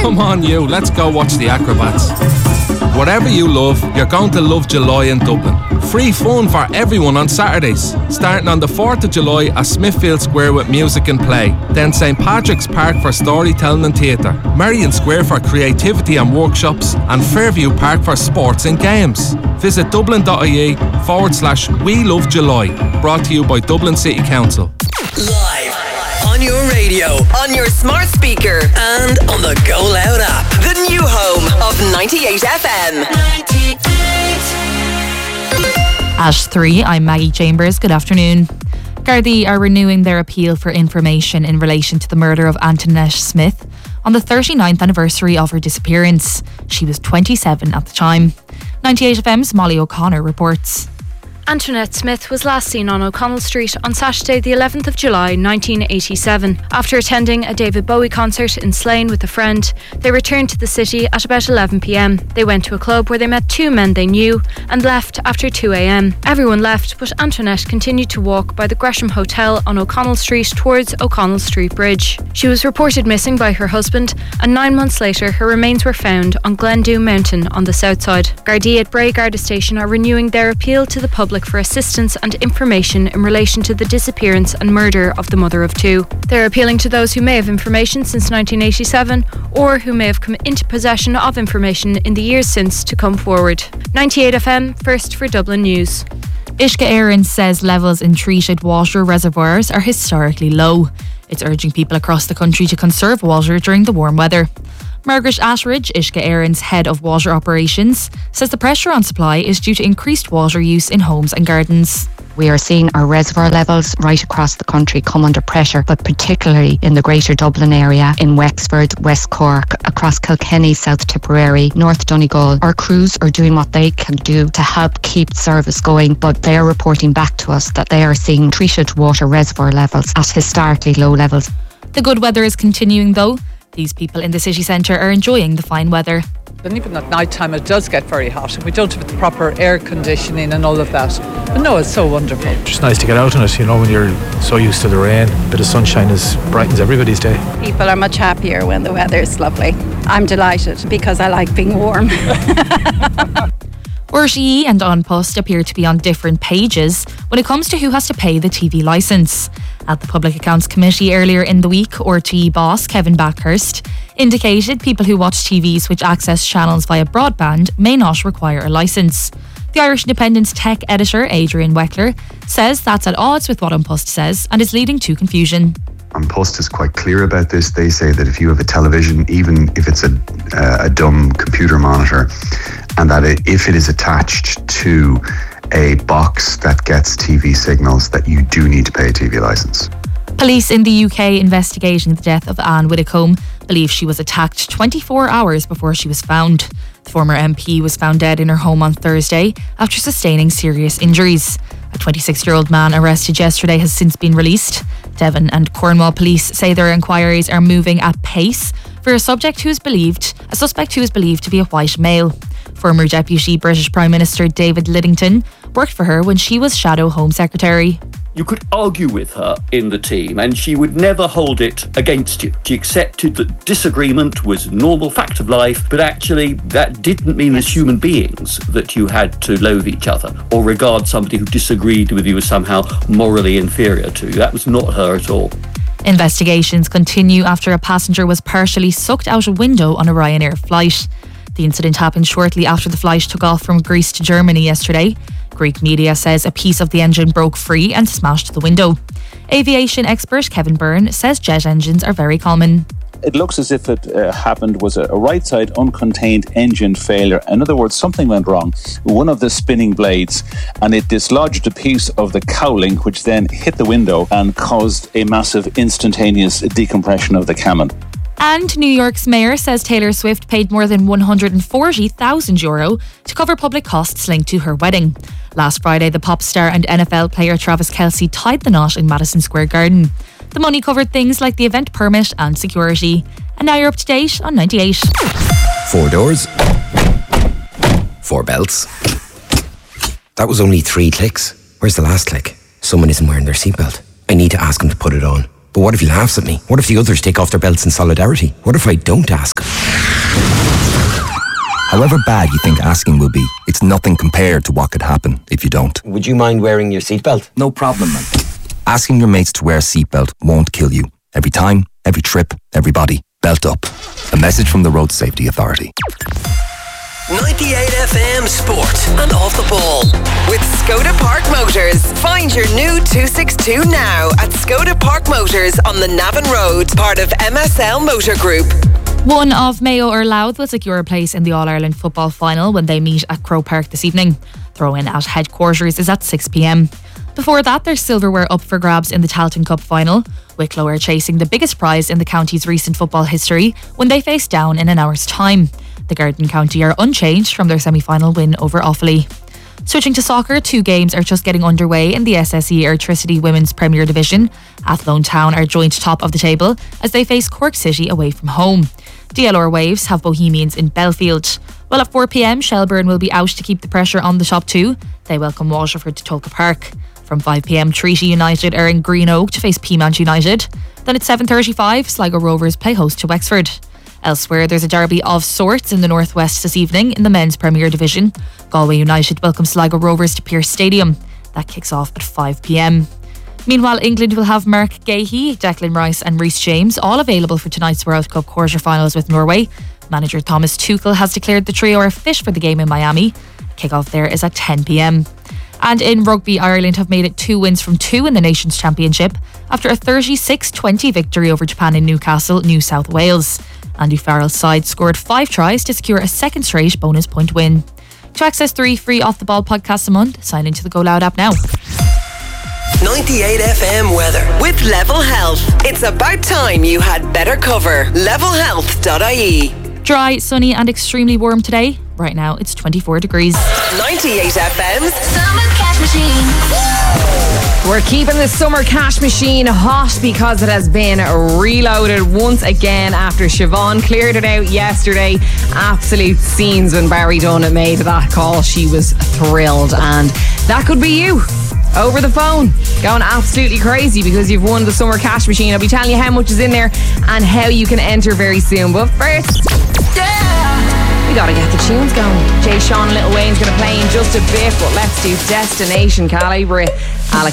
Come on you, let's go watch the Acrobats. Whatever you love, you're going to love July in Dublin. Free fun for everyone on Saturdays. Starting on the 4th of July at Smithfield Square with music and play. Then St Patrick's Park for storytelling and theatre. Merrion Square for creativity and workshops. And Fairview Park for sports and games. Visit dublin.ie/We Love July. Brought to you by Dublin City Council. Live on your radio, on your smart speaker, and on the Go Loud app. The new home of 98 FM. 98. At 3, I'm Maggie Chambers. Good afternoon. Gardaí are renewing their appeal for information in relation to the murder of Antoinette Smith on the 39th anniversary of her disappearance. She was 27 at the time. 98 FM's Molly O'Connor reports. Antoinette Smith was last seen on O'Connell Street on Saturday the 11th of July 1987. After attending a David Bowie concert in Slane with a friend, they returned to the city at about 11 p.m. They went to a club where they met two men they knew and left after 2 a.m. Everyone left, but Antoinette continued to walk by the Gresham Hotel on O'Connell Street towards O'Connell Street Bridge. She was reported missing by her husband, and 9 months later her remains were found on Glendew Mountain on the south side. Gardaí at Bray Garda Station are renewing their appeal to the public for assistance and information in relation to the disappearance and murder of the mother of two. They're appealing to those who may have information since 1987 or who may have come into possession of information in the years since to come forward. 98 FM, first for Dublin News. Uisce Éireann says levels in treated water reservoirs are historically low. It's urging people across the country to conserve water during the warm weather. Margaret Atteridge, Uisce Éireann's head of water operations, says the pressure on supply is due to increased water use in homes and gardens. We are seeing our reservoir levels right across the country come under pressure, but particularly in the Greater Dublin area, in Wexford, West Cork, across Kilkenny, South Tipperary, North Donegal. Our crews are doing what they can do to help keep service going, but they are reporting back to us that they are seeing treated water reservoir levels at historically low levels. The good weather is continuing though. These people in the city centre are enjoying the fine weather. And even at night time it does get very hot and we don't have the proper air conditioning and all of that. But no, it's so wonderful. It's just nice to get out in it, you know, when you're so used to the rain. A bit of sunshine brightens everybody's day. People are much happier when the weather is lovely. I'm delighted because I like being warm. RTE and An Post appear to be on different pages when it comes to who has to pay the TV licence. At the Public Accounts Committee earlier in the week, RTE boss Kevin Backhurst indicated people who watch TVs which access channels via broadband may not require a licence. The Irish Independent's tech editor Adrian Weckler says that's at odds with what An Post says and is leading to confusion. An Post is quite clear about this. They say that if you have a television, even if it's a dumb computer monitor, and that if it is attached to a box that gets TV signals, that you do need to pay a TV licence. Police in the UK investigating the death of Anne Widdecombe believe she was attacked 24 hours before she was found. The former MP was found dead in her home on Thursday after sustaining serious injuries. A 26-year-old man arrested yesterday has since been released. Devon and Cornwall police say their inquiries are moving at pace for a suspect who is believed to be a white male. Former Deputy British Prime Minister David Lidington worked for her when she was Shadow Home Secretary. You could argue with her in the team and she would never hold it against you. She accepted that disagreement was a normal fact of life, but actually that didn't mean as human beings that you had to loathe each other or regard somebody who disagreed with you as somehow morally inferior to you. That was not her at all. Investigations continue after a passenger was partially sucked out a window on a Ryanair flight. The incident happened shortly after the flight took off from Greece to Germany yesterday. Greek media says a piece of the engine broke free and smashed the window. Aviation expert Kevin Byrne says jet engines are very common. It looks as if it happened was a right side uncontained engine failure. In other words, something went wrong with one of the spinning blades and it dislodged a piece of the cowling, which then hit the window and caused a massive instantaneous decompression of the cabin. And New York's mayor says Taylor Swift paid more than €140,000 to cover public costs linked to her wedding. Last Friday, the pop star and NFL player Travis Kelce tied the knot in Madison Square Garden. The money covered things like the event permit and security. And now you're up to date on 98. 4 doors. 4 belts. That was only 3 clicks. Where's the last click? Someone isn't wearing their seatbelt. I need to ask him to put it on. But what if he laughs at me? What if the others take off their belts in solidarity? What if I don't ask him? However bad you think asking will be, it's nothing compared to what could happen if you don't. Would you mind wearing your seatbelt? No problem, man. Asking your mates to wear a seatbelt won't kill you. Every time, every trip, everybody, belt up. A message from the Road Safety Authority. 98 FM Sport and Off the Ball with Skoda Park Motors. Find your new 262 now at Skoda Park Motors on the Navan Road, part of MSL Motor Group. One of Mayo or Louth will secure a place in the All-Ireland football final when they meet at Croke Park this evening. Throw-in at headquarters is at 6 p.m. Before that, there's silverware up for grabs in the Tailteann Cup final. Wicklow are chasing the biggest prize in the county's recent football history when they face Down in an hour's time. The Garden County are unchanged from their semi-final win over Offaly. Switching to soccer, 2 games are just getting underway in the SSE Airtricity Women's Premier Division. Athlone Town are joint top of the table as they face Cork City away from home. DLR Waves have Bohemians in Belfield. Well, at 4 p.m, Shelbourne will be out to keep the pressure on the top 2. They welcome Waterford to Tolka Park. From 5 p.m, Treaty United are in Greenogue to face Peamount United. Then at 7:35, Sligo Rovers play host to Wexford. Elsewhere, there's a derby of sorts in the Northwest this evening in the Men's Premier Division. Galway United welcome Sligo Rovers to Pearse Stadium. That kicks off at 5 p.m. Meanwhile, England will have Mark Gahey, Declan Rice and Reece James all available for tonight's World Cup quarter-finals with Norway. Manager Thomas Tuchel has declared the trio are fit for the game in Miami. Kick-off there is at 10 p.m. And in rugby, Ireland have made it 2 wins from 2 in the Nations Championship after a 36-20 victory over Japan in Newcastle, New South Wales. Andy Farrell's side scored 5 tries to secure a second straight bonus point win. To access 3 free Off the Ball podcasts a month, sign into the Go Loud app now. 98 FM weather with Level Health. It's about time you had better cover. levelhealth.ie. Dry, sunny and extremely warm today. Right now it's 24 degrees. 98 FM's Summer Cash Machine. We're keeping the Summer Cash Machine hot because it has been reloaded once again after Siobhan cleared it out yesterday. Absolute scenes when Barry Dunn made that call. She was thrilled, and that could be you. Over the phone, going absolutely crazy because you've won the Summer Cash Machine. I'll be telling you how much is in there and how you can enter very soon. But first, we gotta get the tunes going. Jay Sean and Lil Wayne's gonna play in just a bit, but let's do Destination Calibre.